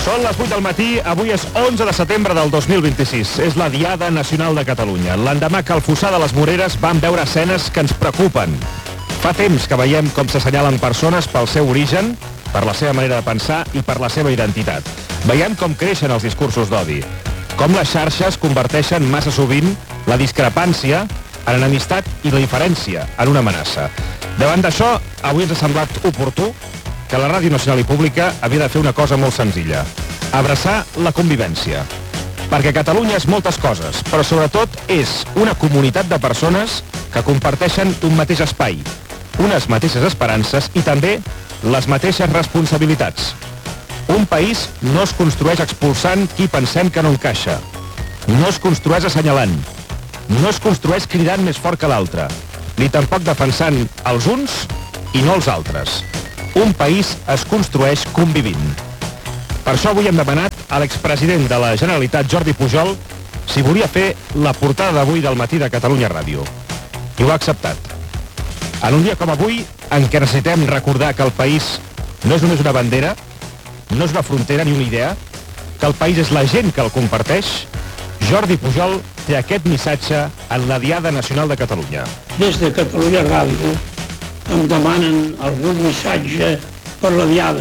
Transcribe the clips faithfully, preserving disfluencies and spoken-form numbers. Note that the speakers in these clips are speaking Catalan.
Són les vuit del matí, avui és onze de setembre del dos mil vint-i-sis. És la Diada Nacional de Catalunya. L'endemà que al Fossar de les Moreres vam veure escenes que ens preocupen. Fa temps que veiem com s'assenyalen persones pel seu origen, per la seva manera de pensar i per la seva identitat. Veiem com creixen els discursos d'odi, com les xarxes converteixen massa sovint la discrepància en enemistat i la diferència en una amenaça. Davant d'això, avui ens ha semblat oportú que la Ràdio Nacional i Pública havia de fer una cosa molt senzilla: abraçar la convivència. Perquè Catalunya és moltes coses, però sobretot és una comunitat de persones que comparteixen un mateix espai, unes mateixes esperances i també les mateixes responsabilitats. Un país no es construeix expulsant qui pensem que no encaixa, no es construeix assenyalant, no es construeix cridant més fort que l'altre, ni tampoc defensant els uns i no els altres. Un país es construeix convivint. Per això avui hem demanat a l'expresident de la Generalitat, Jordi Pujol, si volia fer la portada d'avui del Matí de Catalunya Ràdio. I ho ha acceptat. En un dia com avui, en què necessitem recordar que el país no és només una bandera, no és una frontera ni una idea, que el país és la gent que el comparteix, Jordi Pujol té aquest missatge en la Diada Nacional de Catalunya. Des de Catalunya Ràdio em demanen algun missatge per la Diada.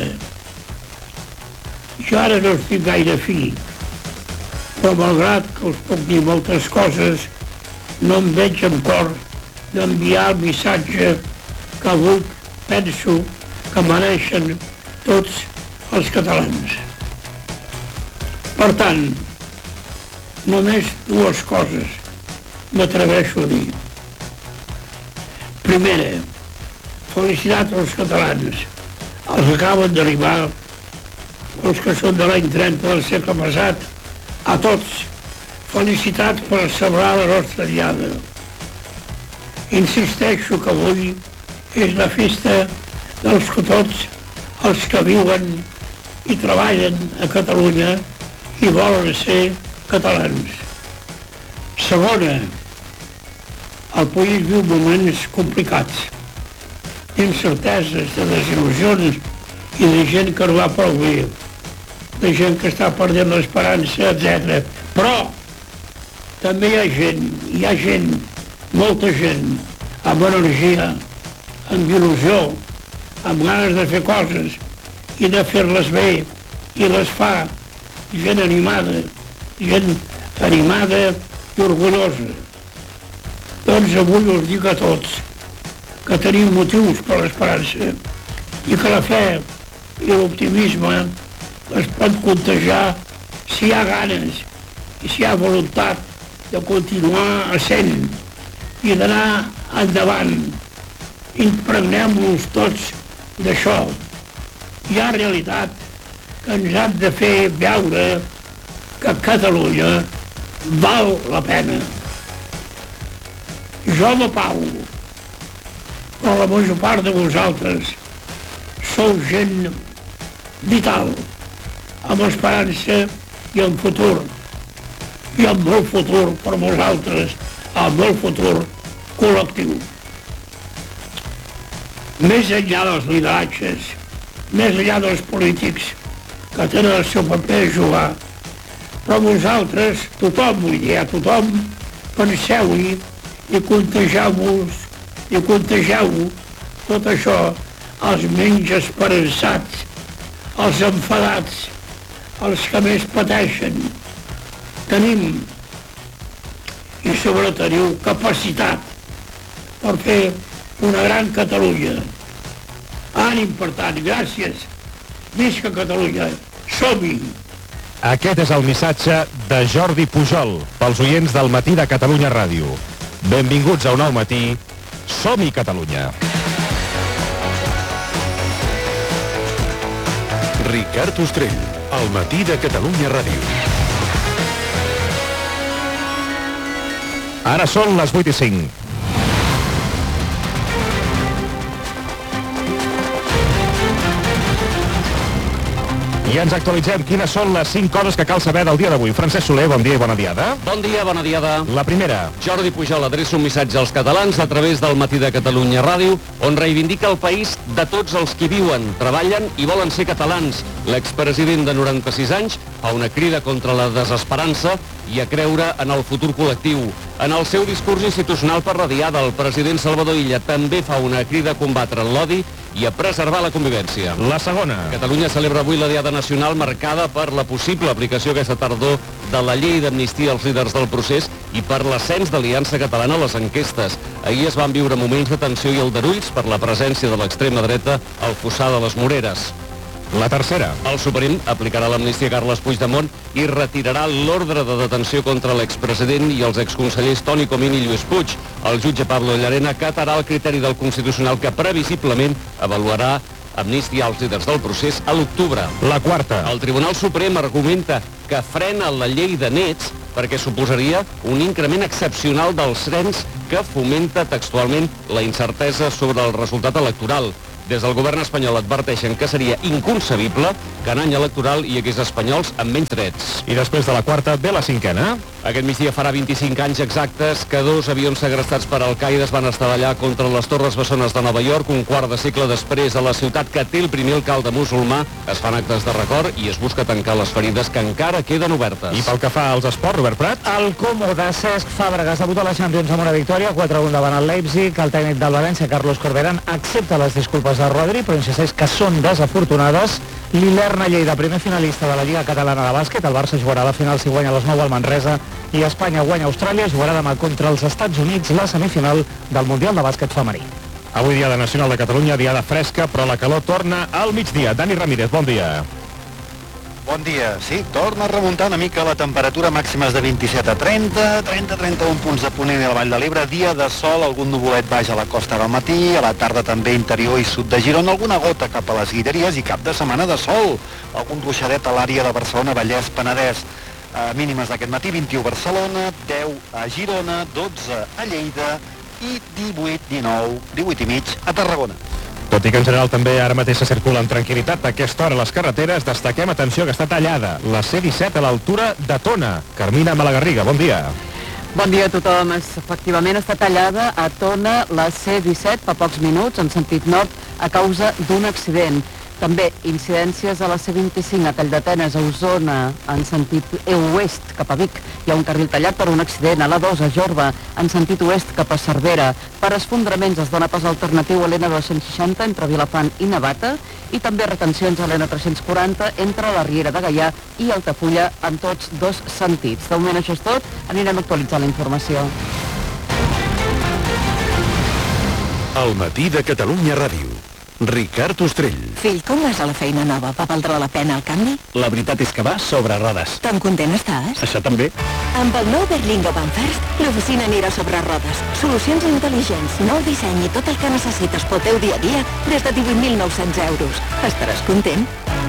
Jo ara no estic gaire fi, però malgrat que us puc dir moltes coses, no em veig amb cor d'enviar el missatge que avui penso que mereixen tots els catalans. Per tant, només dues coses m'atreveixo a dir. Primera, felicitats als catalans, els que acaben d'arribar, els que són de l'any trenta del segle passat, a tots, felicitats per celebrar la nostra Diada. Insisteixo que avui és la festa dels que tots els que viuen i treballen a Catalunya i volen ser catalans. Segona, el país viu moments complicats, d'incerteses, de desil·lusions i de gent que no va prou bé, de gent que està perdent l'esperança, etcètera. Però també hi ha gent, hi ha gent, molta gent, amb energia, amb il·lusió, amb ganes de fer coses i de fer-les bé, i les fa, gent animada, gent animada i orgullosa. Doncs avui us dic a tots que tenim motius per l'esperança i que la fe i l'optimisme es pot contagiar si hi ha ganes i si hi ha voluntat de continuar essent i d'anar endavant. Impregnem-nos tots d'això. Hi ha realitat que ens han de fer veure que Catalunya val la pena. Jo me pau, però la major part de vosaltres sou gent vital, amb esperança i amb futur, i amb molt futur per vosaltres, amb molt futur col·lectiu. Més enllà dels lideratges, més enllà dels polítics que tenen el seu paper a jugar, però vosaltres, tothom, vull dir, a tothom, penseu-hi i contagieu-vos i contagieu tot això als menys esperançats, als enfadats, als que més pateixen. Tenim, i sobre teniu, capacitat per fer una gran Catalunya. Ànim, per tant, gràcies. Visca Catalunya. Som-hi! Aquest és el missatge de Jordi Pujol pels oients del Matí de Catalunya Ràdio. Benvinguts a un nou matí. Som-hi, Catalunya! Ricard Ostrell, al Matí de Catalunya Ràdio. Ara són les vuit i cinc. I ens actualitzem quines són les cinc coses que cal saber del dia d'avui. Francesc Soler, bon dia i bona diada. Bon dia, bona diada. La primera. Jordi Pujol adreça un missatge als catalans a través del Matí de Catalunya Ràdio, on reivindica el país de tots els que viuen, treballen i volen ser catalans. L'expresident de noranta-sis anys fa una crida contra la desesperança i a creure en el futur col·lectiu. En el seu discurs institucional per la diada, el president Salvador Illa també fa una crida a combatre l'odi i a preservar la convivència. La segona. Catalunya celebra avui la Diada Nacional marcada per la possible aplicació aquesta tardor de la llei d'amnistia als líders del procés i per l'ascens d'Aliança Catalana a les enquestes. Ahir es van viure moments de tensió i aldarulls per la presència de l'extrema dreta al fossar de les Moreres. La tercera. El Suprem aplicarà l'amnistia a Carles Puigdemont i retirarà l'ordre de detenció contra l'expresident i els exconsellers Toni Comín i Lluís Puig. El jutge Pablo Llarena acatarà el criteri del Constitucional que previsiblement avaluarà amnistia als líders del procés a l'octubre. La quarta. El Tribunal Suprem argumenta que frena la llei de nets perquè suposaria un increment excepcional dels cens que fomenta textualment la incertesa sobre el resultat electoral. Des del govern espanyol adverteixen que seria inconcebible que en any electoral hi hagués espanyols amb menys drets. I després de la quarta ve la cinquena. Aquest migdia farà vint-i-cinc anys exactes que dos avions segrestats per Al-Qaeda es van estavellar contra les Torres Bessones de Nova York. Un quart de segle després, a la ciutat que té el primer alcalde musulmà, es fan actes de record i es busca tancar les ferides que encara queden obertes. I pel que fa als esports, Robert Prat? El Como de Cesc Fàbregas debuta a la Champions amb una victòria, quatre a un davant el Leipzig. El tècnic del València, Carlos Corberán, accepta les disculpes de Rodri, però insisteix que són desafortunades. L'Ilerna Lleida, primer finalista de la Lliga Catalana de Bàsquet. El Barça jugarà a la final si guanya a les nou al Manresa i Espanya guanya a Austràlia. Jugarà demà contra els Estats Units la semifinal del Mundial de Bàsquet femení. Avui Diada Nacional de Catalunya, diada fresca, però la calor torna al migdia. Dani Ramírez, bon dia. Bon dia. Sí, torna a remuntar una mica la temperatura màxima de vint-i-set a trenta, trenta a trenta-un punts de Ponent i la Vall de l'Ebre, dia de sol, algun nuvolet baix a la costa al matí, a la tarda també interior i sud de Girona, alguna gota cap a les Guilleries i cap de setmana de sol, algun ruixadet a l'àrea de Barcelona, Vallès, Penedès. Uh, mínimes d'aquest matí, vint-i-u a Barcelona, deu a Girona, dotze a Lleida i divuit, dinou, divuit i mig a Tarragona. Tot i que en general també ara mateix se circula amb tranquil·litat a aquesta hora a les carreteres, destaquem, atenció, que està tallada la C disset a l'altura de Tona. Carmina Malagarriga, bon dia. Bon dia a tothom. Efectivament està tallada a Tona la C disset fa pocs minuts en sentit nord a causa d'un accident. També incidències a la C vint-i-cinc a Calldetenes, a Osona, en sentit oest cap a Vic. Hi ha un carril tallat per un accident a l'A dos a Jorba, en sentit oest cap a Cervera. Per esfondraments es dona pas alternatiu a l'N dos-cents seixanta entre Vilafant i Navata i també retencions a l'N tres-cents quaranta entre la Riera de Gaià i Altafulla en tots dos sentits. De moment això és tot, anirem actualitzant la informació. El Matí de Catalunya Ràdio. Ricard Ostrell. Fill, com vas a la feina nova? Va valdre la pena el canvi? La veritat és que va sobre rodes. Tan content estàs? Això també. Amb el nou Berlingo Banfirst, l'oficina anirà sobre rodes. Solucions intel·ligents, nou disseny i tot el que necessites pel teu dia a dia des de divuit mil nou-cents euros. Estaràs content?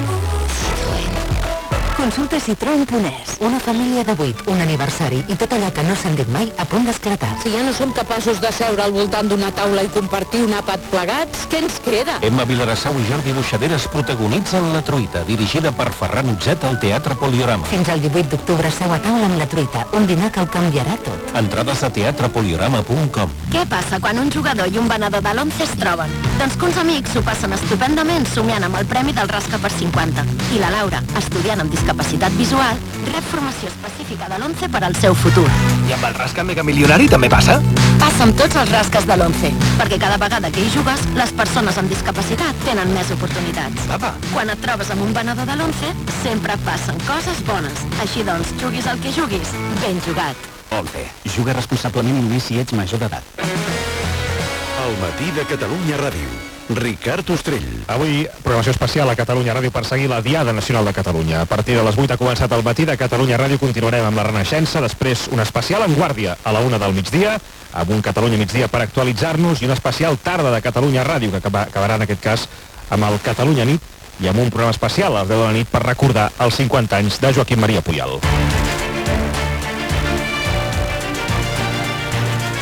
Consulta Citroën punt es. Una família de vuit, un aniversari i tot allò que no s'han dit mai a punt d'esclatar. Si ja no som capaços de seure al voltant d'una taula i compartir un àpat plegats, què ens queda? Emma Vilarassau i Jordi Buixaderes protagonitzen La Truita, dirigida per Ferran Utzet al Teatre Poliorama. Fins al divuit d'octubre seu a taula amb La Truita, un dinar que el canviarà tot. Entrades a teatre poliorama punt com. Què passa quan un jugador i un venedor de l'Once es troben? Doncs que uns amics s'ho passen estupendament somiant amb el premi del Rasca per cinquanta. I la Laura, estudiant amb discapacitat visual, rep formació específica de l'Once per al seu futur. I amb el Rasca Mega Milionari també passa? Passa amb tots els rasques de l'Once, perquè cada vegada que hi jugues, les persones amb discapacitat tenen més oportunitats. Apa. Quan et trobes amb un venedor de l'Once, sempre passen coses bones. Així doncs, juguis el que juguis, ben jugat. Once. Juga responsablement només si ets major d'edat. El Matí de Catalunya Ràdio. Ricard Ostrell. Avui, programació especial a Catalunya Ràdio per seguir la Diada Nacional de Catalunya. A partir de les vuit ha començat el Matí de Catalunya Ràdio. Continuarem amb la Renaixença, després un especial en guàrdia a la una del migdia, amb un Catalunya migdia per actualitzar-nos i un especial tarda de Catalunya Ràdio, que acabarà en aquest cas amb el Catalunya Nit i amb un programa especial a les deu de la nit per recordar els cinquanta anys de Joaquim Maria Pujol.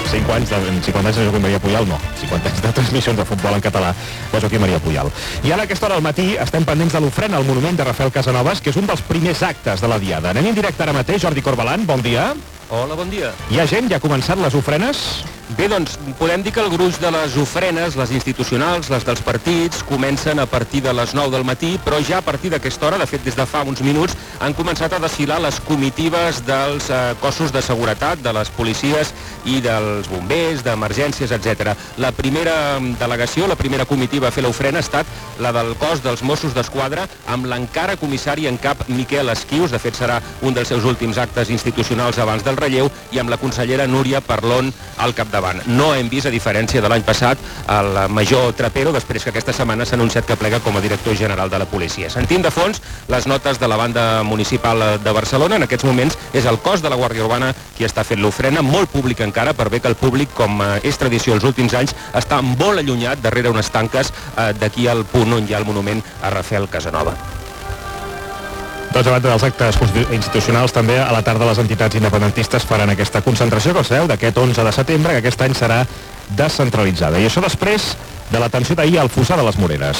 cinquanta anys de, cinquanta anys de Joaquim Maria Pujol, no. cinquanta anys de transmissions de futbol en català de Joaquim Maria Pujol. I ara a aquesta hora al matí estem pendents de l'ofrena al monument de Rafael Casanovas, que és un dels primers actes de la Diada. Anem en directe ara mateix. Jordi Corbalan, bon dia. Hola, bon dia. Hi ha gent? Ja ha començat les ofrenes? Bé, doncs, podem dir que el gruix de les ofrenes, les institucionals, les dels partits, comencen a partir de les nou del matí, però ja a partir d'aquesta hora, de fet des de fa uns minuts, han començat a desfilar les comitives dels eh, cossos de seguretat, de les policies i dels bombers, d'emergències, etcètera. La primera delegació, la primera comitiva a fer l'ofrena ha estat la del cos dels Mossos d'Esquadra, amb l'encara comissari en cap Miquel Esquius, de fet serà un dels seus últims actes institucionals abans del relleu, i amb la consellera Núria Parlon al capdavant. No hem vist, a diferència de l'any passat, el major Trapero, després que aquesta setmana s'ha anunciat que plega com a director general de la policia. Sentim de fons les notes de la banda municipal de Barcelona. En aquests moments és el cos de la Guàrdia Urbana qui està fent l'ofrena, molt públic encara, per bé que el públic, com és tradició els últims anys, està molt allunyat darrere unes tanques d'aquí al punt on hi ha el monument a Rafael Casanova. Doncs a banda dels actes institucionals, també a la tarda les entitats independentistes faran aquesta concentració, que sabeu, d'aquest onze de setembre, que aquest any serà descentralitzada. I això després de l'atenció d'ahir al Fossar de les Moreres,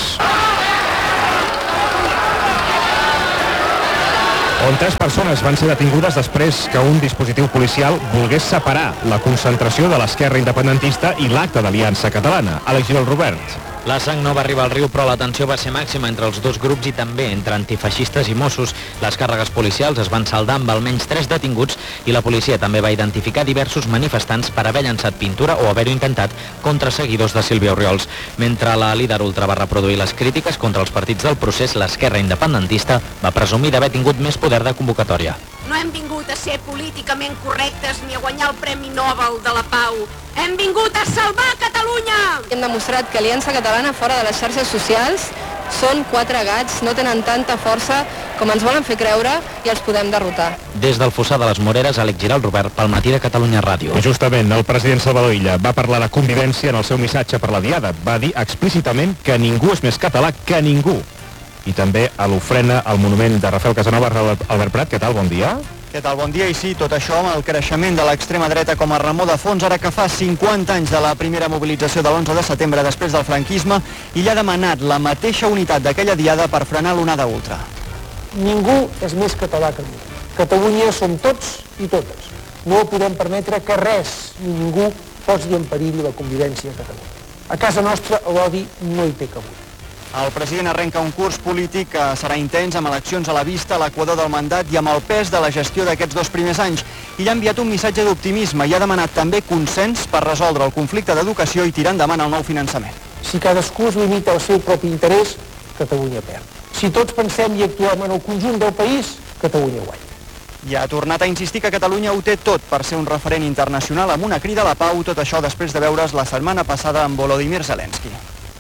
on tres persones van ser detingudes després que un dispositiu policial volgués separar la concentració de l'esquerra independentista i l'acte d'Aliança Catalana. Àlex Girol, Robert. La sang no va arribar al riu, però la tensió va ser màxima entre els dos grups i també entre antifeixistes i Mossos. Les càrregues policials es van saldar amb almenys tres detinguts i la policia també va identificar diversos manifestants per haver llançat pintura o haver-ho intentat contra seguidors de Sílvia Orriols. Mentre la líder ultra va reproduir les crítiques contra els partits del procés, l'esquerra independentista va presumir d'haver tingut més poder de convocatòria. No hem vingut a ser políticament correctes ni a guanyar el Premi Nobel de la Pau. Hem vingut a salvar Catalunya! Hem demostrat que Aliança Catalana fora de les xarxes socials són quatre gats, no tenen tanta força com ens volen fer creure i els podem derrotar. Des del Fossar de les Moreres, Àlex Girol, Robert, pel Matí de Catalunya Ràdio. Justament, el president Salvador Illa va parlar de convivència en el seu missatge per la Diada. Va dir explícitament que ningú és més català que ningú. I també a l'ofrena al monument de Rafael Casanova. Albert Prat, què tal? Bon dia. Què tal? Bon dia. I sí, tot això amb el creixement de l'extrema dreta com a remor de fons, ara que fa cinquanta anys de la primera mobilització de l'onze de setembre després del franquisme, i ha demanat la mateixa unitat d'aquella diada per frenar l'onada ultra. Ningú és més català que ningú. Catalunya som tots i totes. No podem permetre que res ni ningú posi en perill la convivència a Catalunya. A casa nostra l'odi no hi té cabuda. El president arrenca un curs polític que serà intens, amb eleccions a la vista, a l'equador del mandat i amb el pes de la gestió d'aquests dos primers anys. I ha enviat un missatge d'optimisme i ha demanat també consens per resoldre el conflicte d'educació i tirar endavant el nou finançament. Si cadascú es limita al seu propi interès, Catalunya perd. Si tots pensem i actuem en el conjunt del país, Catalunya guanya. I ha tornat a insistir que Catalunya ho té tot per ser un referent internacional amb una crida a la pau, tot això després de veure's la setmana passada amb Volodymyr Zelensky.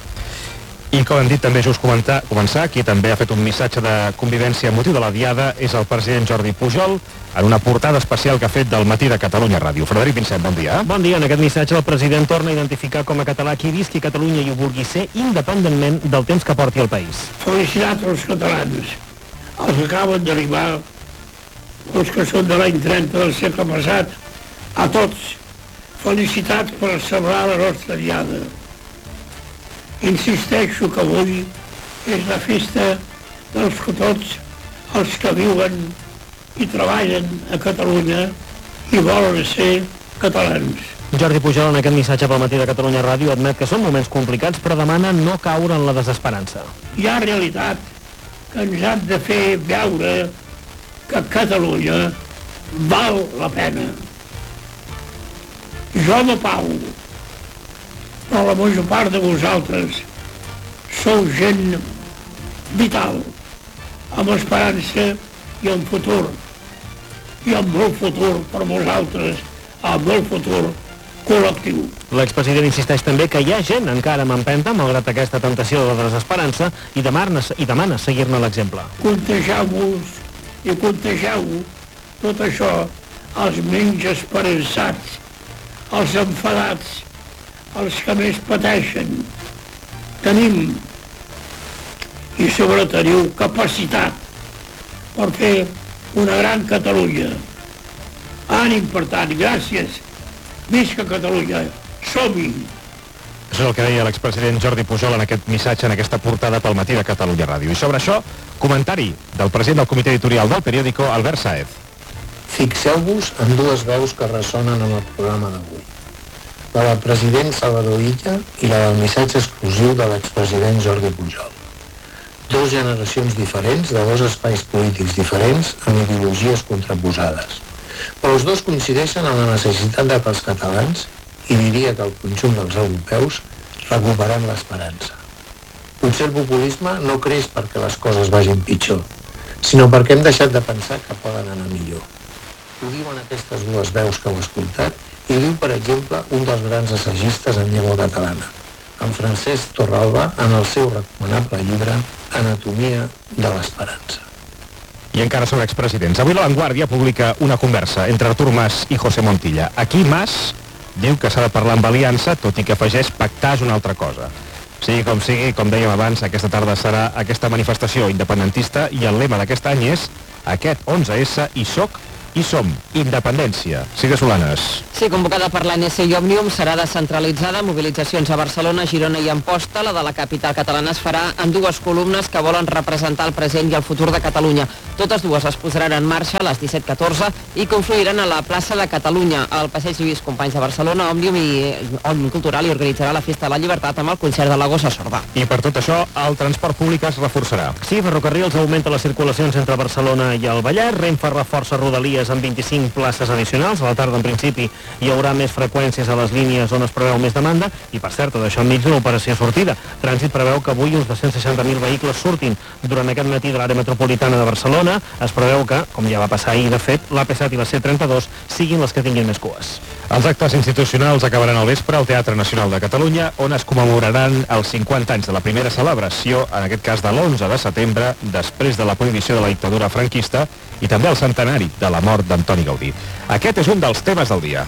I com hem dit també just comentar, començar, qui també ha fet un missatge de convivència amb motiu de la Diada és el president Jordi Pujol, en una portada especial que ha fet del Matí de Catalunya Ràdio. Frederic Vincent, bon dia. Bon dia. En aquest missatge el president torna a identificar com a català qui visqui a Catalunya i ho vulgui ser, independentment del temps que porti al país. Felicitats als catalans, els que acaben d'arribar, els que són de l'any trenta del segle passat, a tots, felicitats per celebrar la nostra Diada. Insisteixo que avui és la festa dels que tots els que viuen i treballen a Catalunya i volen ser catalans. Jordi Pujol, en aquest missatge pel Matí de Catalunya Ràdio, admet que són moments complicats, però demana no caure en la desesperança. Hi ha realitat que ens han de fer veure que Catalunya val la pena. Jo no pau, però la major part de vosaltres sou gent vital, amb esperança i amb futur, i amb molt futur per vosaltres, amb molt futur col·lectiu. L'expresident insisteix també que hi ha gent encara amb empenta, malgrat aquesta temptació de la desesperança, i demana, i demana seguir-ne l'exemple. Contegeu-vos i contegeu tot això als menys esperançats, als enfadats, els que més pateixen. Tenim i sobre teniu capacitat per fer una gran Catalunya. Ànim, per tant, gràcies Visca Catalunya, som-hi! Això és el que deia l'expresident Jordi Pujol en aquest missatge, en aquesta portada pel Matí de Catalunya Ràdio. I sobre això, comentari del president del comitè editorial del periòdico, Albert Sáez. Fixeu-vos en dues veus que ressonen en el programa d'avui. La del president Salvador Illa i la del missatge exclusiu de l'expresident Jordi Pujol. Dos generacions diferents, de dos espais polítics diferents, amb ideologies contraposades. Però els dos coincideixen en la necessitat de que els catalans, i diria que el conjunt dels europeus, recuperem l'esperança. Potser el populisme no creix perquè les coses vagin pitjor, sinó perquè hem deixat de pensar que poden anar millor. Ho diuen aquestes dues veus que heu escoltat i ho diu, per exemple, un dels grans assagistes en llengua catalana, en Francesc Torralba, en el seu recomanable llibre Anatomia de l'esperança. I encara sobre expresidents. Avui La Vanguardia publica una conversa entre Artur Mas i José Montilla. Aquí Mas diu que s'ha de parlar amb aliança, tot i que afegeix pactar és una altra cosa. Sigui com sigui, com dèiem abans, aquesta tarda serà aquesta manifestació independentista i el lema d'aquest any és aquest onze esse i soc i som. Independència. Sigue Solanes. Sí, convocada per l'A N C i Òmnium, serà descentralitzada, mobilitzacions a Barcelona, Girona i Amposta. La de la capital catalana es farà en dues columnes que volen representar el present i el futur de Catalunya. Totes dues es posaran en marxa a les disset catorze i confluiran a la plaça de Catalunya. Al passeig Lluís Companys de Barcelona, Òmnium i Òmnium Cultural i organitzarà la Festa de la Llibertat amb el concert de la Gossa Sorda. I per tot això, el transport públic es reforçarà. Sí, Ferrocarrils augmenta les circulacions entre Barcelona i el Vallès, Renfe reforça Rodalies amb vint-i-cinc places addicionals. A la tarda, en principi, hi haurà més freqüències a les línies on es preveu més demanda i, per cert, tot això enmig d'una operació sortida. Trànsit preveu que avui uns dos-cents seixanta mil vehicles surtin durant aquest matí de l'àrea metropolitana de Barcelona. Es preveu que, com ja va passar ahir, de fet, l'A P set i la C trenta-dos siguin les que tinguin més cues. Els actes institucionals acabaran al vespre al Teatre Nacional de Catalunya, on es commemoraran els cinquanta anys de la primera celebració, en aquest cas de l'onze de setembre, després de la prohibició de la dictadura franquista, i també el centenari de la mort d'Antoni Gaudí. Aquest és un dels temes del dia.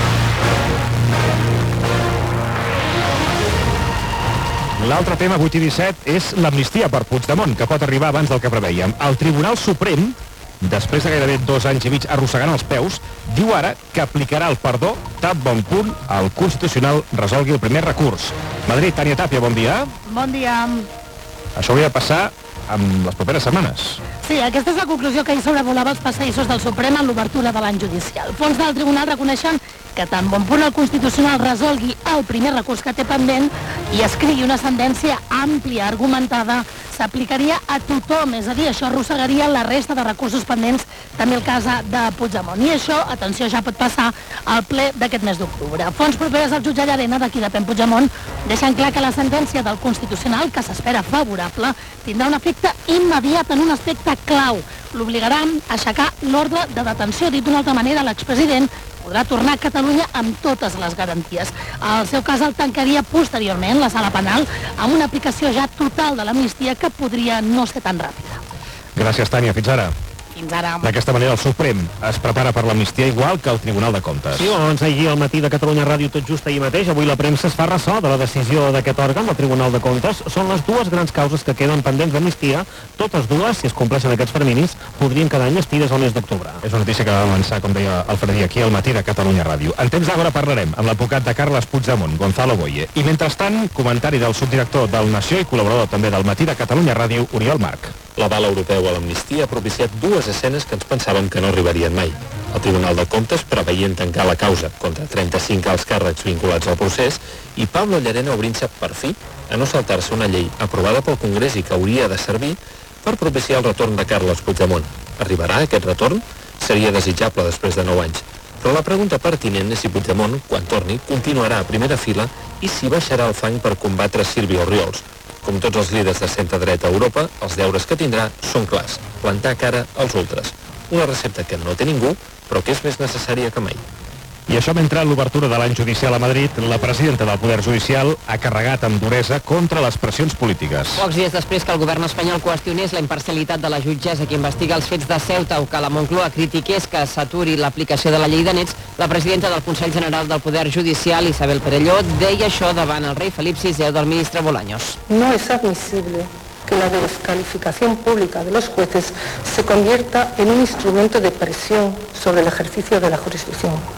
L'altre tema, vuit i disset, és l'amnistia per Puigdemont, que pot arribar abans del que preveiem. El Tribunal Suprem, després de gairebé dos anys i mig arrossegant els peus, diu ara que aplicarà el perdó tan bon punt el Constitucional resolgui el primer recurs. Madrid, Tània Tàpia, bon dia. Bon dia. Això hauria de passar en les properes setmanes. Sí, aquesta és la conclusió que ahir sobrevolava els passadissos del Suprem en l'obertura de l'any judicial. Fons del Tribunal reconeixen que tan bon punt el Constitucional resolgui el primer recurs que té pendent i escrigui una sentència àmplia, argumentada, s'aplicaria a tothom, és a dir, això arrossegaria la resta de recursos pendents, també el cas de Puigdemont. I això, atenció, ja pot passar al ple d'aquest mes d'octubre. Fons properes al jutge Llarena, d'aquí depèn Puigdemont, deixen clar que la sentència del Constitucional, que s'espera favorable, tindrà un efecte immediat en un aspecte clau. L'obligaran a aixecar l'ordre de detenció. Dit d'una altra manera, l'expresident podrà tornar a Catalunya amb totes les garanties. El seu cas el tancaria posteriorment la sala penal amb una aplicació ja total de l'amnistia que podria no ser tan ràpida. Gràcies, Tània. Fins ara. Fins ara. D'aquesta manera, el Suprem es prepara per l'amnistia igual que el Tribunal de Comptes. Sí, doncs ahir al matí de Catalunya Ràdio, tot just ahir mateix, avui la premsa es fa ressò de la decisió d'aquest òrgan, del Tribunal de Comptes. Són les dues grans causes que queden pendents d'amnistia. Totes dues, si es compleixen aquests terminis, podrien quedar enllestides al mes d'octubre. És una notícia que va avançar, com deia el Fredí, aquí al matí de Catalunya Ràdio. En temps d'ara parlarem amb l'advocat de Carles Puigdemont, Gonzalo Boye. I mentrestant, comentari del subdirector del Nació i col·laborador també del matí de Catalunya Ràdio, Oriol Marc. L'aval europeu a l'amnistia ha propiciat dues escenes que ens pensàvem que no arribarien mai. El Tribunal de Comptes preveient tancar la causa contra trenta-cinc alts càrrecs vinculats al procés i Pablo Llarena obrint-se per fi a no saltar-se una llei aprovada pel Congrés i que hauria de servir per propiciar el retorn de Carles Puigdemont. Arribarà aquest retorn? Seria desitjable després de nou anys. Però la pregunta pertinent és si Puigdemont, quan torni, continuarà a primera fila i si baixarà el fang per combatre Sílvia Orriols. Com tots els líders de centre-dreta a Europa, els deures que tindrà són clars. Plantar cara als ultres. Una recepta que no té ningú, però que és més necessària que mai. I això mentre l'obertura de l'any judicial a Madrid, la presidenta del Poder Judicial ha carregat amb duresa contra les pressions polítiques. Pocs dies després que el govern espanyol qüestionés la imparcialitat de la jutgessa que investiga els fets de Ceuta o que la Moncloa critiqués que s'aturi l'aplicació de la llei de nets, la presidenta del Consell General del Poder Judicial, Isabel Perelló, deia això davant el rei Felip sisè del ministre Bolaños. No es admisible que la descalificación pública de los jueces se convierta en un instrumento de presión sobre el ejercicio de la jurisdicción.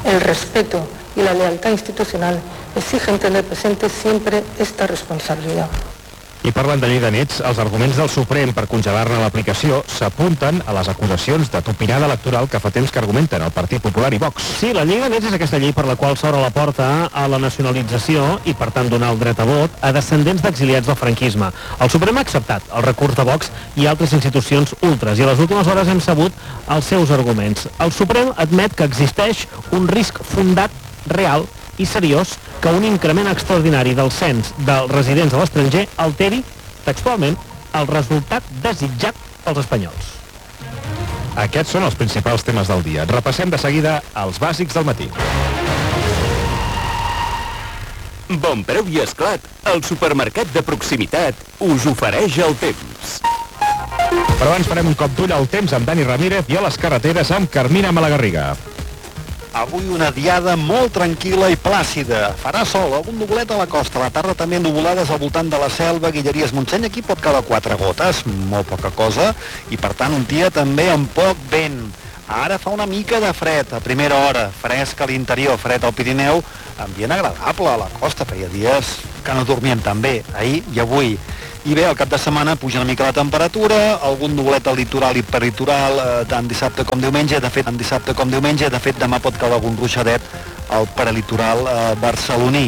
el respeto y la lealtad institucional exigen tener presente siempre esta responsabilidad. I parlant de llei de nets, els arguments del Suprem per congelar-ne l'aplicació s'apunten a les acusacions de topinada electoral que fa temps que argumenten el Partit Popular i Vox. Sí, la llei de nets és aquesta llei per la qual s'obre la porta a la nacionalització i, per tant, donar el dret a vot a descendents d'exiliats del franquisme. El Suprem ha acceptat el recurs de Vox i altres institucions ultres, i a les últimes hores hem sabut els seus arguments. El Suprem admet que existeix un risc fundat, real i seriós que un increment extraordinari del cens dels residents a l'estranger alteri, textualment, el resultat desitjat pels espanyols. Aquests són els principals temes del dia. Repassem de seguida els bàsics del matí. Bon preu i esclat. El supermercat de proximitat us ofereix el temps. Però abans farem un cop d'ull al temps amb Dani Ramírez i a les carreteres amb Carmina Malagarriga. Avui una diada molt tranquil·la i plàcida. Farà sol, algun nuvolet a la costa. A la tarda també nuvolades al voltant de la Selva, Guilleries, Montseny. Aquí pot caure quatre gotes, molt poca cosa, i per tant un dia també amb poc vent. Ara fa una mica de fred a primera hora, fresc a l'interior, fred al Pirineu, ambient agradable a la costa. Feia dies que no dormíem tan bé, ahir i avui. I bé, al cap de setmana puja una mica la temperatura, algun nuvolet al litoral i peritoral, eh, tant dissabte com diumenge, de fet, tant dissabte com diumenge, de fet, demà pot caure algun ruixadet al prelitoral eh, barceloní.